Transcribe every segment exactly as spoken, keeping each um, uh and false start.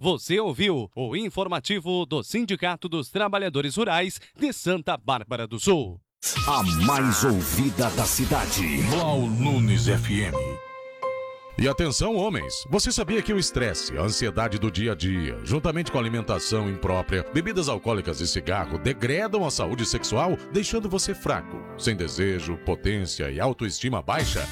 Você ouviu o informativo do Sindicato dos Trabalhadores Rurais de Santa Bárbara do Sul. A mais ouvida da cidade. Blau Nunes F M. E atenção, homens, você sabia que o estresse, a ansiedade do dia a dia, juntamente com a alimentação imprópria, bebidas alcoólicas e cigarro, degradam a saúde sexual, deixando você fraco, sem desejo, potência e autoestima baixa?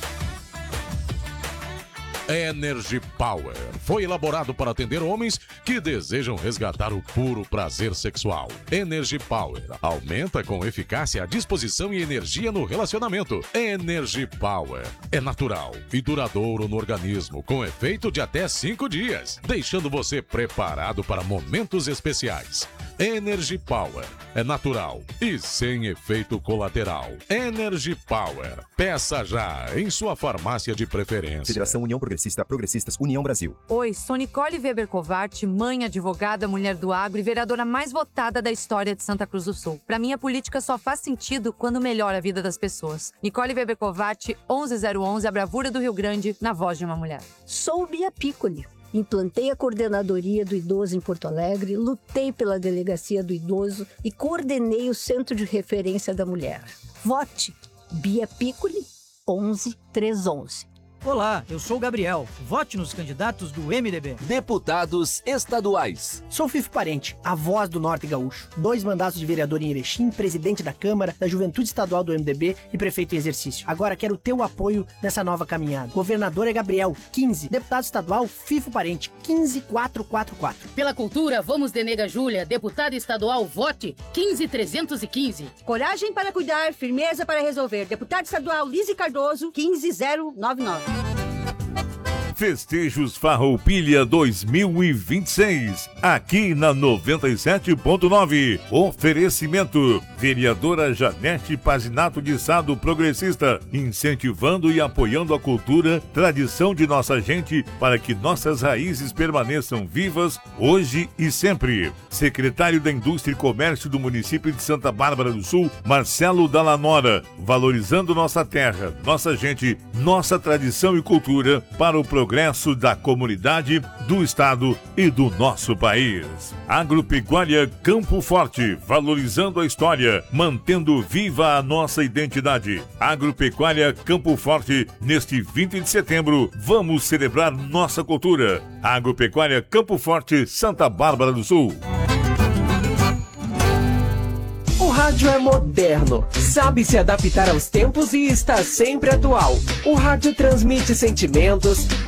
Energy Power foi elaborado para atender homens que desejam resgatar o puro prazer sexual. Energy Power aumenta com eficácia a disposição e energia no relacionamento. Energy Power é natural e duradouro no organismo, com efeito de até cinco dias, deixando você preparado para momentos especiais. Energy Power é natural e sem efeito colateral. Energy Power. Peça já em sua farmácia de preferência. Federação União Progressista, Progressistas, União Brasil. Oi, sou Nicole Weber Covart, mãe, advogada, mulher do agro e vereadora mais votada da história de Santa Cruz do Sul. Pra mim, a política só faz sentido quando melhora a vida das pessoas. Nicole Weber Covart, onze zero onze, a bravura do Rio Grande, na voz de uma mulher. Sou Bia Piccoli. Implantei a coordenadoria do idoso em Porto Alegre, lutei pela delegacia do idoso e coordenei o Centro de Referência da Mulher. Vote Bia Piccoli, onze três onze. Olá, eu sou o Gabriel. Vote nos candidatos do M D B. Deputados estaduais. Sou Fifo Parente, a voz do Norte Gaúcho. Dois mandatos de vereador em Erechim, presidente da Câmara, da Juventude Estadual do M D B e prefeito em exercício. Agora quero teu apoio nessa nova caminhada. Governador é Gabriel, quinze. Deputado estadual, Fifo Parente, quinze quatro quatro quatro. Pela cultura, vamos de Nega Júlia. Deputada estadual, vote quinze trezentos e quinze. Coragem para cuidar, firmeza para resolver. Deputado estadual, Lise Cardoso, quinze zero nove nove. Festejos Farroupilha dois mil e vinte e seis, aqui na noventa e sete ponto nove. Oferecimento: vereadora Janete Pazinato de Sá do Progressista, incentivando e apoiando a cultura, tradição de nossa gente para que nossas raízes permaneçam vivas hoje e sempre. Secretário da Indústria e Comércio do município de Santa Bárbara do Sul, Marcelo Dallanora, valorizando nossa terra, nossa gente, nossa tradição e cultura para o progresso progresso da comunidade, do estado e do nosso país. Agropecuária Campo Forte, valorizando a história, mantendo viva a nossa identidade. Agropecuária Campo Forte, neste vinte de setembro, vamos celebrar nossa cultura. Agropecuária Campo Forte, Santa Bárbara do Sul. O rádio é moderno, sabe se adaptar aos tempos e está sempre atual. O rádio transmite sentimentos,